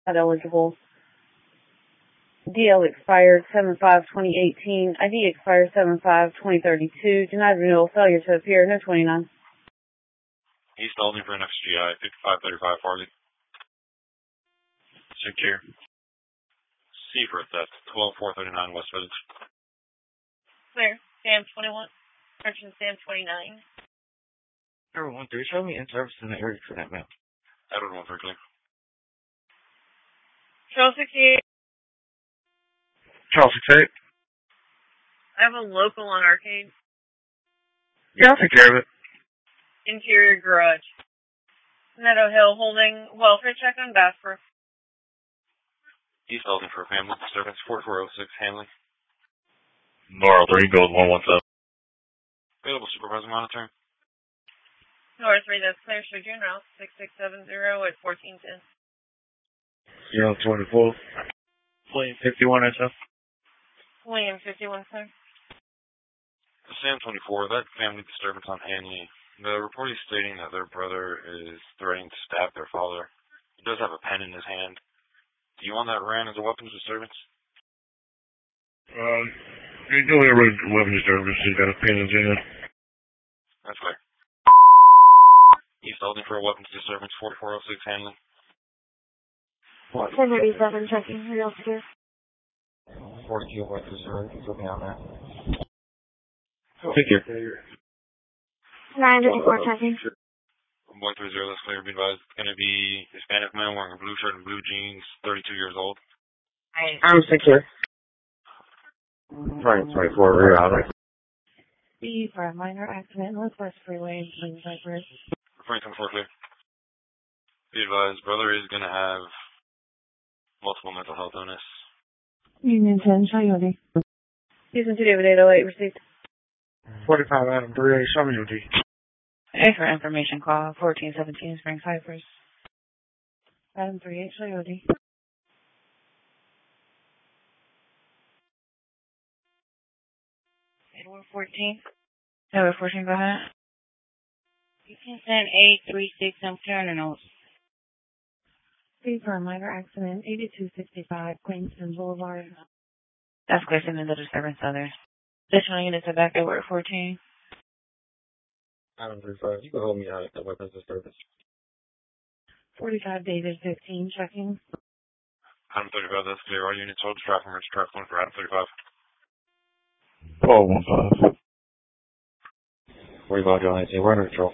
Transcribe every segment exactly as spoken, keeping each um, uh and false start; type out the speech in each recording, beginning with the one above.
not eligible. D L expired seven five twenty eighteen. I D expired seven five twenty thirty-two. Denied renewal. Failure to appear. No twenty-nine. East Alding for an X G I, fifty-five thirty-five Farley. Secure. C for a theft, twelve four thirty-nine West Village. Clear. Sam twenty-one. Searching Sam twenty-nine. Edward one three, show me in service in the area for that map. Edward one three, clear. Charles sixty-eight. Charles sixty-eight. I have a local on Arcade. Yeah, I'll take care of it. Interior garage. Meadow Hill holding welfare check on Bassbrook. East Alding for a family disturbance, forty-four oh six Hanley. Nora three, goes one one seven. Available supervisor monitoring. Nora three, that's clear. So June route six six seven zero at fourteen ten. Zero twenty-four. William fifty-one S F. William fifty-one, clear. Sam twenty-four, that family disturbance on Hanley. The report is stating that their brother is threatening to stab their father. He does have a pen in his hand. Do you want that ran as a weapons disturbance? Um, you don't have a weapons disturbance. He's got a pen in his hand. That's clear. East Alding for a weapons disturbance, forty-four oh six Hanley. ten thirty-seven, checking. Real secure. forty-two weapons disturbance. Put me on that. Figure. nine fifty-four, checking. one three zero, that's clear. Be advised, it's going to be Hispanic man wearing a blue shirt and blue jeans, thirty-two years old. I'm secure. Right, twenty-four, rear out. B for a minor accident, Northwest Freeway, Lane Cypress. Referring to four clear. Be advised, brother is going to have multiple mental health illness. Union ten, Coyote. Houston to David eight oh eight, received. forty-five Adam three A, show me your D. A for information call, fourteen seventeen Spring Cypress. Adam three eight, Coyote. Edward fourteen. Edward fourteen, go ahead. You can send eight three six, I'm clearing the notes. C for a minor accident, eighty-two sixty-five Queenston Boulevard. That's clear, sending the disturbance to others. Additional units are back at Edward fourteen. Adam three five, you can hold me out at the weapons disturbance. forty-five David fifteen, checking. Adam thirty-five, that's clear. All units hold traffic and traffic one for Adam thirty-five. twelve one five. forty-five John eighteen, we're under control.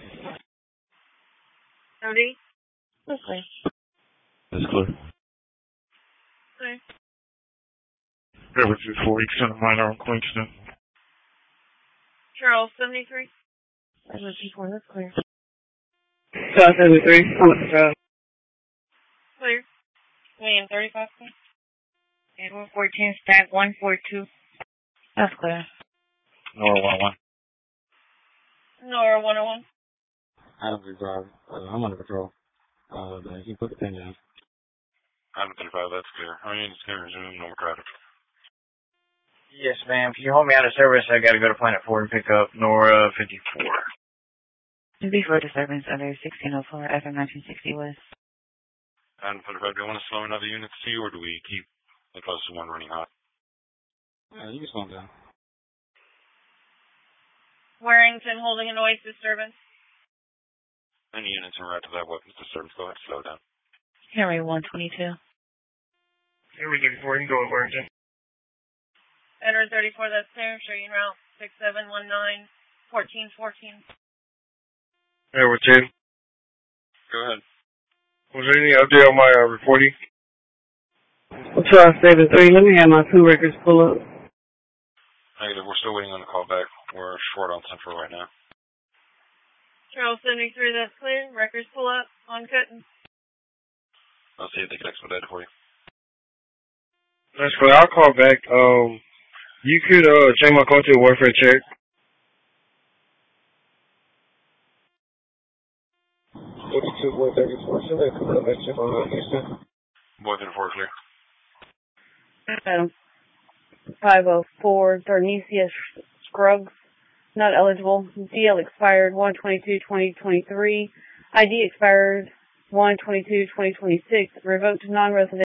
Cody? This way. That's clear. Clear. Edward two four, you can send a minor on Queenston. Charles seventy-three. Edward two four, that's clear. Charles seventy-three, I'm at the trial. Clear. William thirty-five, clear. Edward fourteen, stack one four two. That's clear. Nora one oh one. Nora one oh one. Adam three five, uh, I'm under control. Uh, you can put the pin down. Adam thirty-five, that's clear. All units can resume normal traffic. Yes, ma'am. Can you hold me out of service? I gotta go to Planet Ford and pick up Nora fifty-four. B for disturbance under sixteen oh four F M nineteen sixty West. Adam thirty-five, do you want to slow another unit to you, or do we keep the closest one running hot? Yeah, you can slow them down. Warrington holding a noise disturbance. Any units en route to that weapons disturbance, go ahead, slow down. Henry one twenty-two. Henry thirty-four, you can go with Warrington. Edward thirty-four, that's clear. Show you route six seven one nine, fourteen fourteen. Edward two. Go ahead. Was there any update on my uh, reporting? Charles seventy-three, let me have my two records pull up. Negative, we're still waiting on the call back. We're short on Central right now. Charles seventy-three, that's clear. Records pull up on Cutton. I'll see if they can expedite it for you. That's good. I'll call back. Um, you could uh change my call to a warfare check. forty-two, one thirty-four. So they come back to uh, Houston. Boy thirty-four, clear. Adam. five oh four Darnesia Scruggs. Not eligible. D L expired one twenty-two twenty twenty-three. I D expired one twenty-two twenty twenty-six. Revoked non-resident.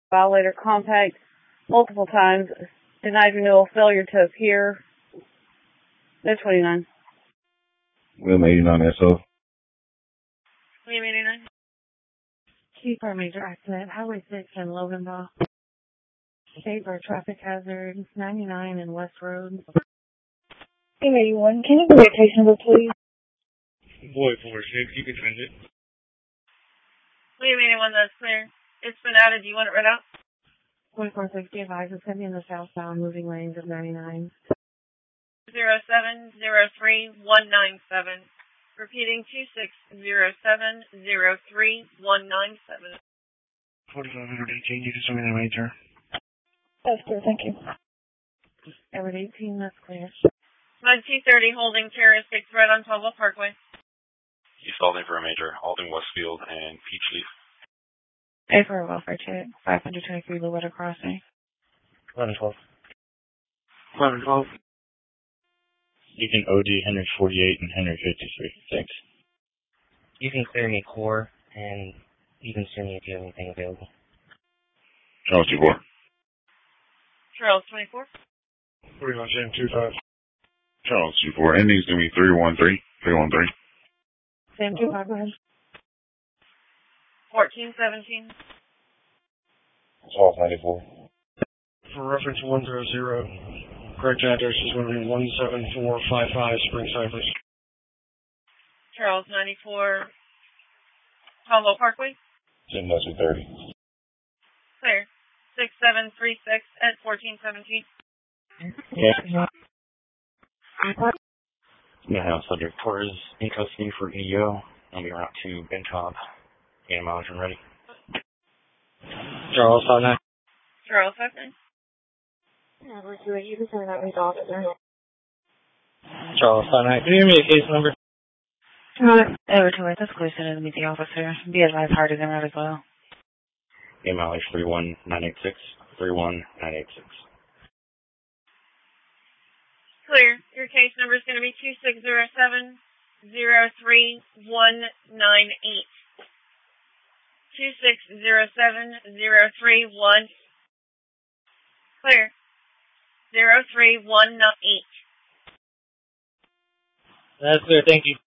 Violator compact multiple times. Denied renewal. Failure to appear. No twenty-nine. William eighty-nine S O. William eighty-nine. Chief for a major accident, Highway six in Loganville. State for a traffic hazard, ninety-nine in West Road. Hey, eighty-one, can you give me a case number, please? Boy, four six, you can send it. William eighty-one, that's clear. It's been added. Do you want it read out? twenty-four sixty advised is heading in the southbound moving lanes of ninety-nine. Zero seven zero three one nine seven. Repeating two six zero seven zero three one nine seven. forty-five eighteen, you can send me the major. That's clear, thank you. Edward eighteen, that's clear. Mud T thirty holding terroristic threat on Caldwell Parkway. East Alding for a major. Alding, Westfield, and Peachleaf. A for a welfare check, five hundred twenty-three Louetta Crossing. eleven twelve. eleven twelve. You can O D Henry forty-eight and Henry fifty-three. Thanks. You can clear me core, and you can send me if you have anything available. Charles two four. Charles twenty-four. forty-one seven two five. Charles two four. Ending's going to be three one three. three one three. Sam two five, go ahead. fourteen seventeen. Charles ninety-four. For reference one zero zero, correct address is going to be one seven four five five Spring Cypress. Charles ninety-four. Caldwell Parkway. Jim Leslie thirty. Clear. six seven three six at fourteen seventeen. Yeah. Yeah, have subject Torres in custody for E O. I'll be around to Bentop. Get him out and ready. Charles five nine. Charles five nine. Yeah, we're doing, you can send that result at there. Charles five nine. Can you give me a case number? Edward two eight, that's clear, send it to meet the officer. Be advised, hard is in route as well. Email is three one nine eight six. three one nine eight six. Clear. Your case number is going to be two six zero seven zero three one nine eight. two six zero seven zero three one. Clear. zero three one nine eight. That's clear, thank you.